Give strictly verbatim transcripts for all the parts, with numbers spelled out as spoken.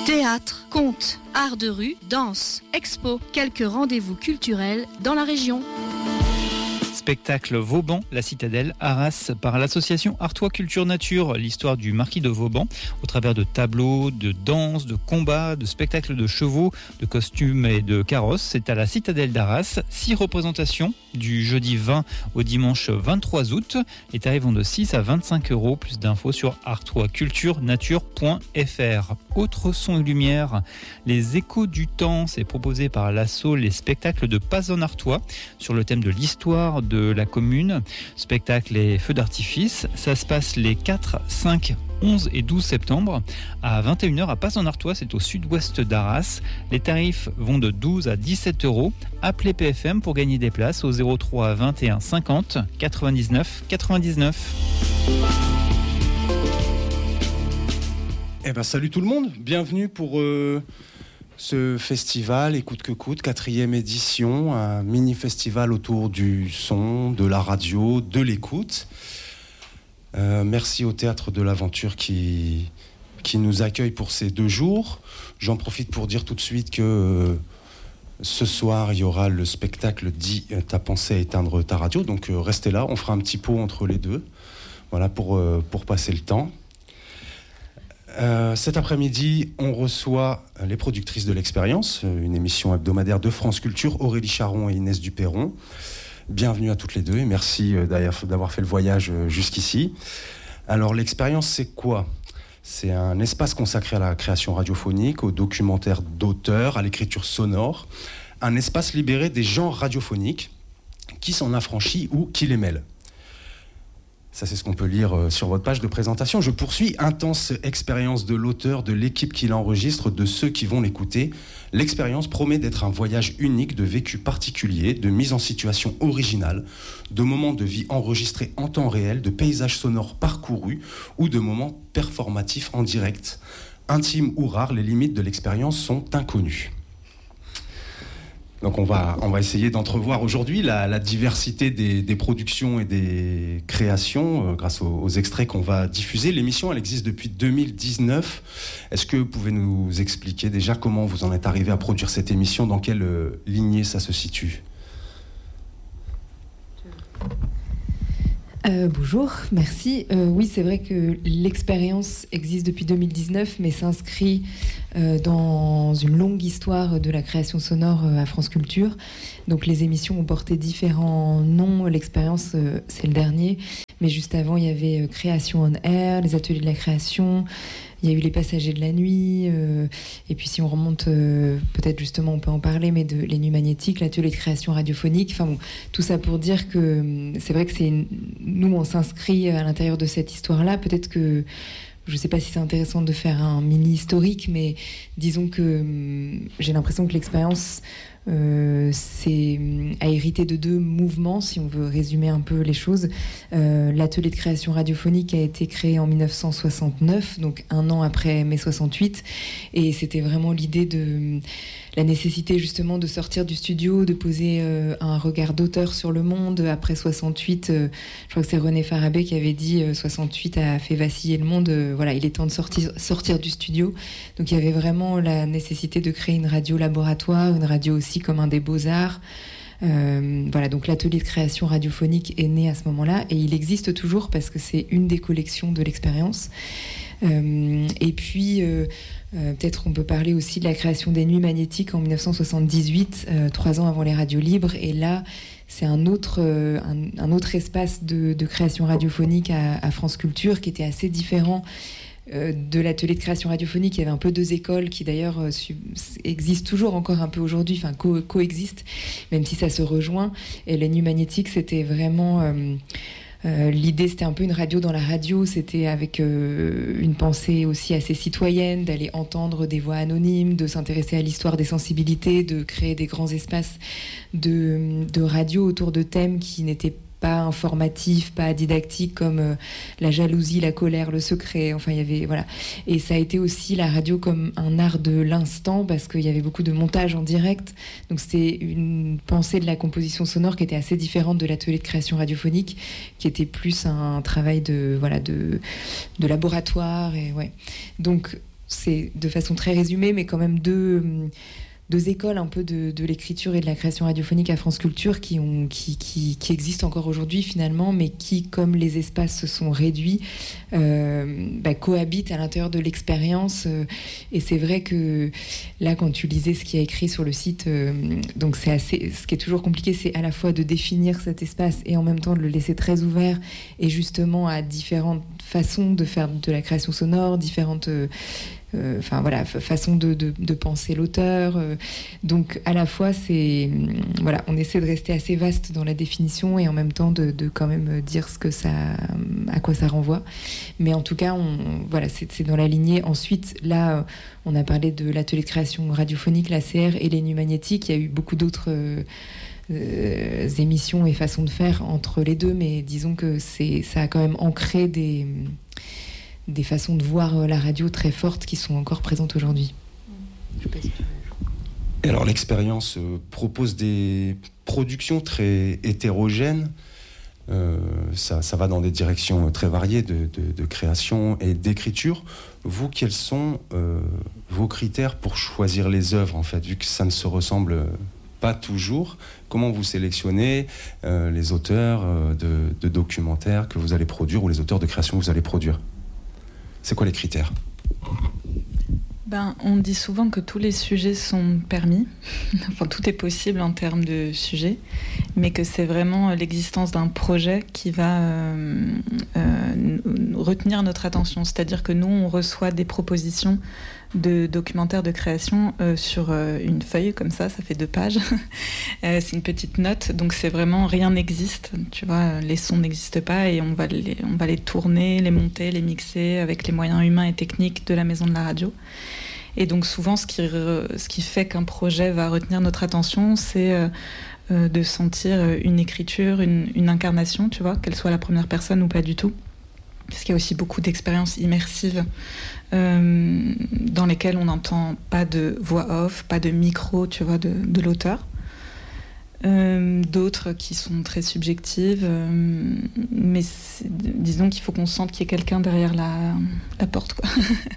Théâtre, contes, art de rue, danse, expo, quelques rendez-vous culturels dans la région. Spectacle Vauban, la citadelle, Arras, par l'association Artois Culture Nature, l'histoire du marquis de Vauban, au travers de tableaux, de danses, de combats, de spectacles de chevaux, de costumes et de carrosses. C'est à la citadelle d'Arras. Six représentations du jeudi vingt au dimanche vingt-trois août. Les tarifs vont de six à vingt-cinq euros. Plus d'infos sur artois culture nature point f r. Autre son et lumière, les échos du temps, c'est proposé par l'asso Les spectacles de Pazon-Artois sur le thème de l'histoire de de la commune. Spectacle et feux d'artifice. Ça se passe les quatre, cinq, onze et douze septembre à vingt et une heures à Pazon-Artois, c'est au sud-ouest d'Arras. Les tarifs vont de douze à dix-sept euros. Appelez P F M pour gagner des places au zéro trois vingt et un cinquante quatre-vingt-dix-neuf quatre-vingt-dix-neuf. Eh ben salut tout le monde, bienvenue pour euh, ce festival Écoute que coûte, quatrième édition, un mini-festival autour du son, de la radio, de l'écoute. Euh, merci au Théâtre de l'Aventure qui, qui nous accueille pour ces deux jours. J'en profite pour dire tout de suite que euh, ce soir, il y aura le spectacle dit « T'as pensé à éteindre ta radio », donc euh, restez là, on fera un petit pot entre les deux, voilà, pour, euh, pour passer le temps. Euh, cet après-midi, on reçoit les productrices de l'Expérience, une émission hebdomadaire de France Culture, Aurélie Charon et Inès Duperron. Bienvenue à toutes les deux et merci d'avoir fait le voyage jusqu'ici. Alors, l'Expérience, c'est quoi ? C'est un espace consacré à la création radiophonique, au documentaire d'auteur, à l'écriture sonore, un espace libéré des genres radiophoniques qui s'en affranchit ou qui les mêle. Ça, c'est ce qu'on peut lire sur votre page de présentation. Je poursuis. Intense expérience de l'auteur, de l'équipe qui l'enregistre, de ceux qui vont l'écouter. L'expérience promet d'être un voyage unique, de vécu particulier, de mise en situation originale, de moments de vie enregistrés en temps réel, de paysages sonores parcourus ou de moments performatifs en direct. Intimes ou rares, les limites de l'expérience sont inconnues. Donc on va, on va essayer d'entrevoir aujourd'hui la, la diversité des, des productions et des créations euh, grâce aux, aux extraits qu'on va diffuser. L'émission, elle existe depuis deux mille dix-neuf. Est-ce que vous pouvez nous expliquer déjà comment vous en êtes arrivé à produire cette émission ? Dans quelle euh, lignée ça se situe ? Euh, bonjour, merci. Euh, oui, c'est vrai que l'expérience existe depuis deux mille dix-neuf, mais s'inscrit euh, dans une longue histoire de la création sonore euh, à France Culture. Donc les émissions ont porté différents noms. L'expérience, euh, c'est le dernier. Mais juste avant, il y avait euh, Création on Air, les ateliers de la création. Il y a eu les passagers de la nuit, euh, et puis si on remonte, euh, peut-être justement on peut en parler, mais de les nuits magnétiques, l'atelier de création radiophonique, enfin bon, tout ça pour dire que c'est vrai que c'est une... nous on s'inscrit à l'intérieur de cette histoire-là. Peut-être que je ne sais pas si c'est intéressant de faire un mini historique, mais disons que hum, j'ai l'impression que l'expérience euh, c'est, a hérité de deux mouvements, si on veut résumer un peu les choses. Euh, l'atelier de création radiophonique a été créé en dix-neuf cent soixante-neuf, donc un an après mai soixante-huit, et c'était vraiment l'idée de la nécessité justement de sortir du studio, de poser euh, un regard d'auteur sur le monde. Après soixante-huit, euh, je crois que c'est René Farabé qui avait dit euh, soixante-huit a fait vaciller le monde, euh, voilà, il est temps de sortir, sortir du studio. Donc il y avait vraiment la nécessité de créer une radio laboratoire, une radio aussi comme un des beaux-arts. Euh, voilà, donc l'atelier de création radiophonique est né à ce moment-là et il existe toujours parce que c'est une des collections de l'expérience. Euh, et puis euh, euh, peut-être on peut parler aussi de la création des nuits magnétiques en dix-neuf cent soixante-dix-huit, euh, trois ans avant les radios libres, et là c'est un autre, euh, un, un autre espace de, de création radiophonique à, à France Culture qui était assez différent Euh, de l'atelier de création radiophonique. Il y avait un peu deux écoles qui d'ailleurs euh, sub- existent toujours encore un peu aujourd'hui, enfin co- coexistent, même si ça se rejoint. Et les nuits magnétiques, c'était vraiment euh, euh, l'idée, c'était un peu une radio dans la radio. C'était avec euh, une pensée aussi assez citoyenne, d'aller entendre des voix anonymes, de s'intéresser à l'histoire des sensibilités, de créer des grands espaces de, de radio autour de thèmes qui n'étaient pas pas informatif, pas didactique, comme euh, la jalousie, la colère, le secret. Enfin, il y avait, voilà. Et ça a été aussi la radio comme un art de l'instant, parce qu'il y avait beaucoup de montage en direct. Donc, c'était une pensée de la composition sonore qui était assez différente de l'atelier de création radiophonique, qui était plus un travail de, voilà, de, de laboratoire. Et, ouais. Donc, c'est de façon très résumée, mais quand même deux... deux écoles un peu de, de l'écriture et de la création radiophonique à France Culture qui, ont, qui, qui, qui existent encore aujourd'hui finalement, mais qui, comme les espaces se sont réduits, euh, bah, cohabitent à l'intérieur de l'expérience. Euh, et c'est vrai que là, quand tu lisais ce qui est écrit sur le site, euh, donc c'est assez, ce qui est toujours compliqué, c'est à la fois de définir cet espace et en même temps de le laisser très ouvert et justement à différentes façons de faire de la création sonore, différentes... Euh, Enfin euh, voilà, façon de, de, de penser l'auteur. Euh, donc à la fois, c'est voilà, on essaie de rester assez vaste dans la définition et en même temps de, de quand même dire ce que ça, à quoi ça renvoie. Mais en tout cas, on, voilà, c'est, c'est dans la lignée. Ensuite, là, on a parlé de l'atelier de création radiophonique, l'A C R et les Nuits Magnétiques. Il y a eu beaucoup d'autres euh, euh, émissions et façons de faire entre les deux, mais disons que c'est, ça a quand même ancré des des façons de voir la radio très fortes qui sont encore présentes aujourd'hui. Je sais pas si tu veux... Et alors l'expérience euh, propose des productions très hétérogènes. Euh, ça, ça va dans des directions très variées de, de, de création et d'écriture. Vous, quels sont euh, vos critères pour choisir les œuvres, en fait, vu que ça ne se ressemble pas toujours? Comment vous sélectionnez euh, les auteurs euh, de, de documentaires que vous allez produire ou les auteurs de création que vous allez produire? C'est quoi les critères? Ben, on dit souvent que tous les sujets sont permis, enfin tout est possible en termes de sujets, mais que c'est vraiment l'existence d'un projet qui va euh, euh, retenir notre attention. C'est-à-dire que nous, on reçoit des propositions de documentaires de création euh, sur euh, une feuille comme ça, ça fait deux pages. euh, c'est une petite note, donc c'est vraiment rien n'existe. Tu vois, les sons n'existent pas et on va les, on va les tourner, les monter, les mixer avec les moyens humains et techniques de la maison de la radio. Et donc souvent, ce qui, re, ce qui fait qu'un projet va retenir notre attention, c'est euh, euh, de sentir une écriture, une, une incarnation, tu vois, qu'elle soit la première personne ou pas du tout. Parce qu'il y a aussi beaucoup d'expériences immersives euh, dans lesquelles on n'entend pas de voix off, pas de micro, tu vois, de, de l'auteur. Euh, d'autres qui sont très subjectives, euh, mais disons qu'il faut qu'on sente qu'il y ait quelqu'un derrière la, la porte, quoi.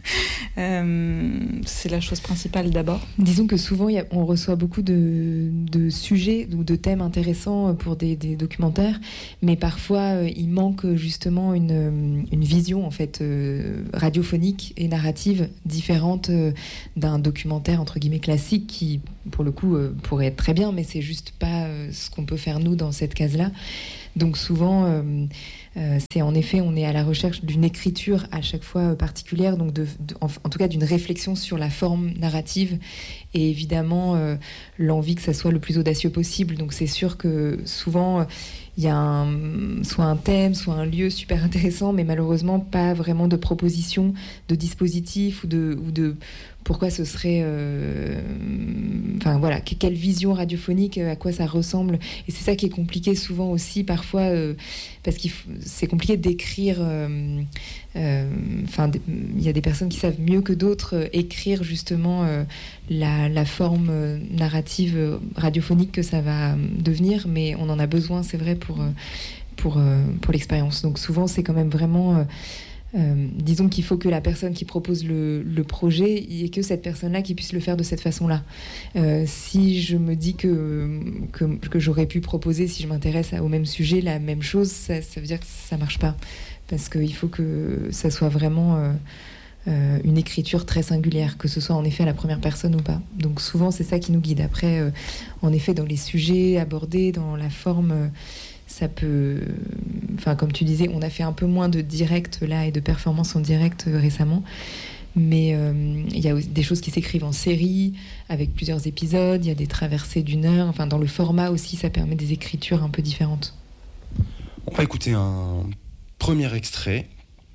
euh, c'est la chose principale d'abord. Disons que souvent y a, on reçoit beaucoup de, de sujets ou de thèmes intéressants pour des, des documentaires, mais parfois euh, il manque justement une, une vision en fait euh, radiophonique et narrative différente euh, d'un documentaire entre guillemets classique qui pour le coup euh, pourrait être très bien, mais c'est juste pas euh, ce qu'on peut faire nous dans cette case-là. Donc souvent, euh, euh, c'est en effet, on est à la recherche d'une écriture à chaque fois euh, particulière, donc de, de, en, en tout cas d'une réflexion sur la forme narrative et évidemment euh, l'envie que ça soit le plus audacieux possible. Donc c'est sûr que souvent, il euh, y a un, soit un thème, soit un lieu super intéressant, mais malheureusement pas vraiment de proposition, de dispositif ou de... Ou de pourquoi ce serait... Euh, enfin voilà, quelle vision radiophonique, à quoi ça ressemble. Et c'est ça qui est compliqué souvent aussi, parfois, euh, parce que c'est compliqué d'écrire... Euh, euh, enfin, il y a des personnes qui savent mieux que d'autres euh, écrire justement euh, la, la forme euh, narrative radiophonique que ça va devenir, mais on en a besoin, c'est vrai, pour, pour, euh, pour l'expérience. Donc souvent, c'est quand même vraiment... Euh, Euh, disons qu'il faut que la personne qui propose le, le projet, il n'y ait que cette personne-là qui puisse le faire de cette façon-là. Euh, si je me dis que, que, que j'aurais pu proposer, si je m'intéresse au même sujet, la même chose, ça, ça veut dire que ça ne marche pas. Parce qu'il faut que ça soit vraiment euh, euh, une écriture très singulière, que ce soit en effet à la première personne ou pas. Donc souvent, c'est ça qui nous guide. Après, euh, en effet, dans les sujets abordés, dans la forme... Euh, ça peut... Enfin, comme tu disais, on a fait un peu moins de direct là et de performance en direct euh, récemment. Mais euh, il y a des choses qui s'écrivent en série, avec plusieurs épisodes. Il y a des traversées d'une heure. Enfin, dans le format aussi, ça permet des écritures un peu différentes. On va écouter un premier extrait.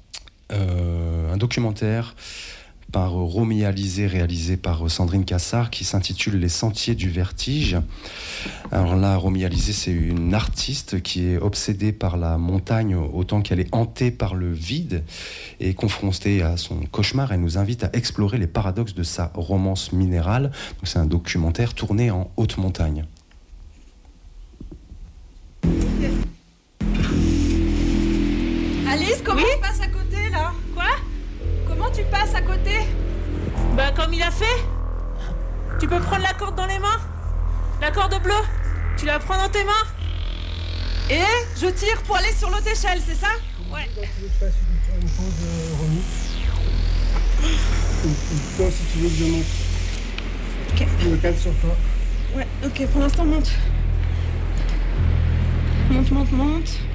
Euh, un documentaire par Romy Alizé, réalisé par Sandrine Cassard, qui s'intitule Les Sentiers du Vertige. Alors là, Romy Alizé, c'est une artiste qui est obsédée par la montagne autant qu'elle est hantée par le vide et confrontée à son cauchemar. Elle nous invite à explorer les paradoxes de sa romance minérale. Donc, c'est un documentaire tourné en haute montagne. Alice, comment oui tu passes à côté là? Quoi? Comment tu passes à côté? comme il a fait. Tu peux prendre la corde dans les mains. La corde bleue, tu la prends dans tes mains. Et je tire pour aller sur l'autre échelle, c'est ça? Ouais. Une pause euh, remise. Toi, si tu veux que je monte. Ok. Je me cadre sur toi. Ouais, ok, pour l'instant, monte. Monte, monte, monte.